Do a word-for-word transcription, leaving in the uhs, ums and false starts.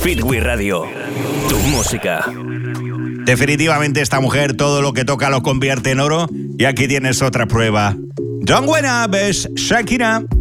Speedway Radio. Tu música. Definitivamente esta mujer todo lo que toca lo convierte en oro. Y aquí tienes otra prueba. Don't Win Up es Shakira.